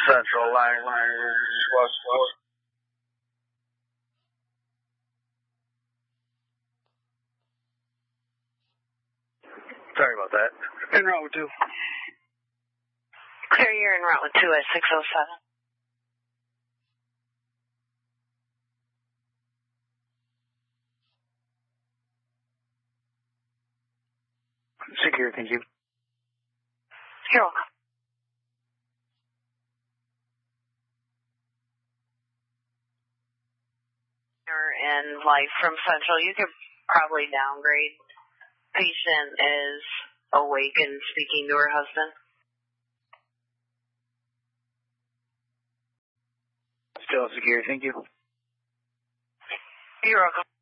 Central line was closed. Sorry about that. En route with 2. Clear, you're en route with 2 at 607. Secure, thank you. You're welcome. And life from Central, you could probably downgrade. Patient is awake and speaking to her husband. Still secure, thank you. You're welcome.